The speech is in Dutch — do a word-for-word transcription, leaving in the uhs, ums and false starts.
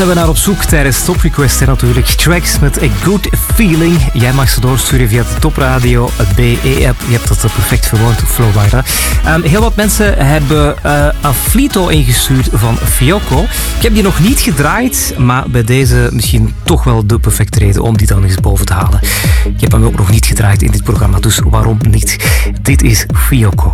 We naar op zoek tijdens Top Request en natuurlijk tracks met A Good Feeling. Jij mag ze doorsturen via de Top Radio B E-app. Je hebt dat perfect verwoord, Flowrider. Um, heel wat mensen hebben uh, Afflito ingestuurd van Fiocco. Ik heb die nog niet gedraaid, maar bij deze misschien toch wel de perfecte reden om die dan eens boven te halen. Ik heb hem ook nog niet gedraaid in dit programma, dus waarom niet? Dit is Fiocco.